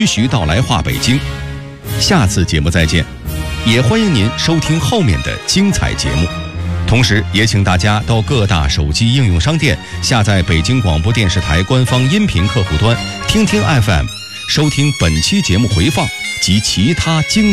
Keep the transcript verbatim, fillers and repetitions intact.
徐道来话北京。下次节目再见，也欢迎您收听后面的精彩节目。同时也请大家到各大手机应用商店下载北京广播电视台官方音频客户端听听 F M， 收听本期节目回放及其他精